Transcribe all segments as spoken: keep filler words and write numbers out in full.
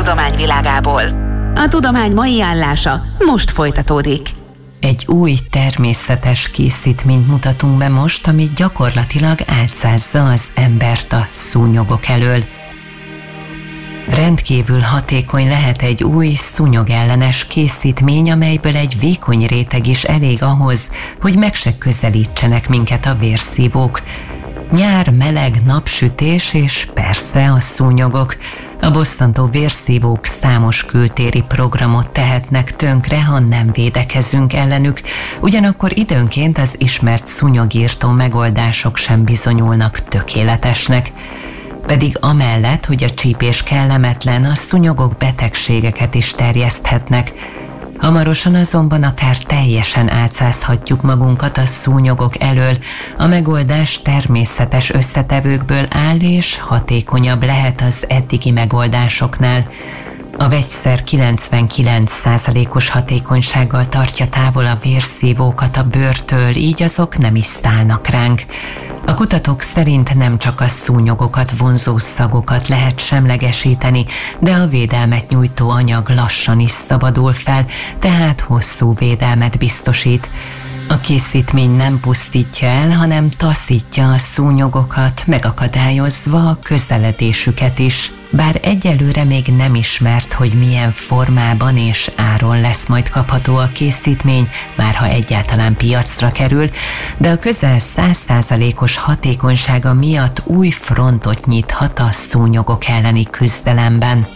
tudomány világából. A tudomány mai állása most folytatódik. Egy új természetes készítményt mutatunk be most, ami gyakorlatilag átszázza az embert a szúnyogok elől. Rendkívül hatékony lehet egy új szúnyogellenes készítmény, amelyből egy vékony réteg is elég ahhoz, hogy meg se közelítsenek minket a vérszívók. Nyár, meleg, napsütés és persze a szúnyogok. A bosszantó vérszívók számos kültéri programot tehetnek tönkre, ha nem védekezünk ellenük, ugyanakkor időnként az ismert szúnyogírtó megoldások sem bizonyulnak tökéletesnek. Pedig amellett, hogy a csípés kellemetlen, a szúnyogok betegségeket is terjeszthetnek. Hamarosan azonban akár teljesen átszázhatjuk magunkat a szúnyogok elől. A megoldás természetes összetevőkből áll és hatékonyabb lehet az eddigi megoldásoknál. A vegyszer kilencvenkilenc százalékos hatékonysággal tartja távol a vérszívókat a bőrtől, így azok nem is szállnak ránk. A kutatók szerint nem csak a szúnyogokat vonzó szagokat lehet semlegesíteni, de a védelmet nyújtó anyag lassan is szabadul fel, tehát hosszú védelmet biztosít. A készítmény nem pusztítja el, hanem taszítja a szúnyogokat, megakadályozva a közeledésüket is. Bár egyelőre még nem ismert, hogy milyen formában és áron lesz majd kapható a készítmény, már ha egyáltalán piacra kerül, de a közel száz százalékos hatékonysága miatt új frontot nyithat a szúnyogok elleni küzdelemben.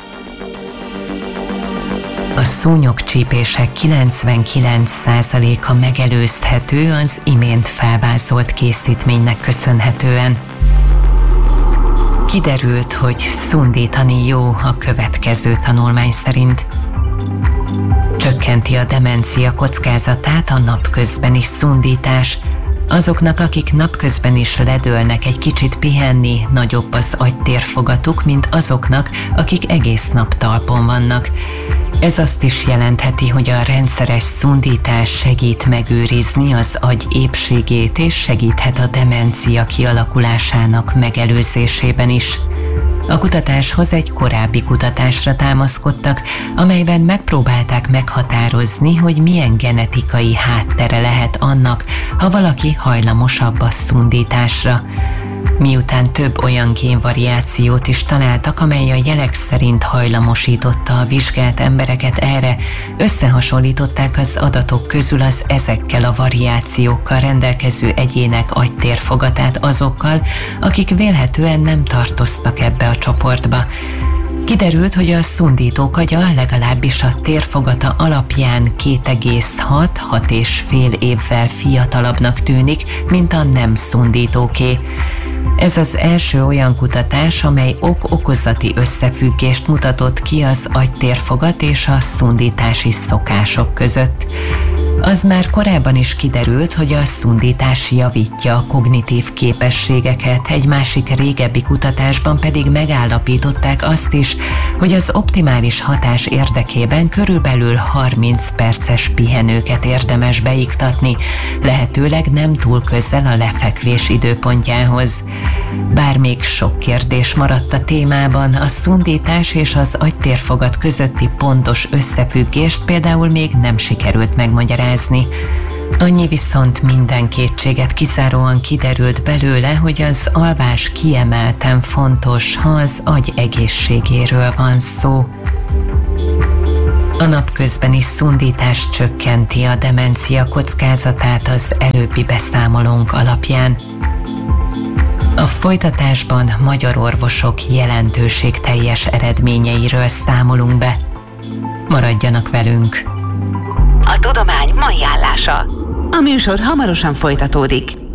A szúnyogcsípések kilencvenkilenc százaléka megelőzhető az imént felvázolt készítménynek köszönhetően. Kiderült, hogy szundítani jó a következő tanulmány szerint. Csökkenti a demencia kockázatát a napközbeni szundítás. Azoknak, akik napközben is ledőlnek egy kicsit pihenni, nagyobb az agytérfogatuk, mint azoknak, akik egész nap talpon vannak. Ez azt is jelentheti, hogy a rendszeres szundítás segít megőrizni az agy épségét és segíthet a demencia kialakulásának megelőzésében is. A kutatáshoz egy korábbi kutatásra támaszkodtak, amelyben megpróbálták meghatározni, hogy milyen genetikai háttere lehet annak, ha valaki hajlamosabb a szundításra. Miután több olyan génvariációt is találtak, amely a jelek szerint hajlamosította a vizsgált embereket erre, összehasonlították az adatok közül az ezekkel a variációkkal rendelkező egyének agytérfogatát azokkal, akik vélhetően nem tartoztak ebbe a csoportba. Kiderült, hogy a szundítók agya legalábbis a térfogata alapján két egész hat-hat és fél évvel fiatalabbnak tűnik, mint a nem szundítóké. Ez az első olyan kutatás, amely ok-okozati összefüggést mutatott ki az agytérfogat és a szundítási szokások között. Az már korábban is kiderült, hogy a szundítás javítja a kognitív képességeket, egy másik régebbi kutatásban pedig megállapították azt is, hogy az optimális hatás érdekében körülbelül harminc perces pihenőket érdemes beiktatni, lehetőleg nem túl közel a lefekvés időpontjához. Bár még sok kérdés maradt a témában, a szundítás és az agytérfogat közötti pontos összefüggést például még nem sikerült megmagyarázni. Annyi viszont minden kétséget kizáróan kiderült belőle, hogy az alvás kiemelten fontos, ha az agy egészségéről van szó. A napközbeni szundítás csökkenti a demencia kockázatát az előbbi beszámolónk alapján. A folytatásban magyar orvosok jelentőségteljes eredményeiről számolunk be. Maradjanak velünk! A tudomány mai állása. A műsor hamarosan folytatódik.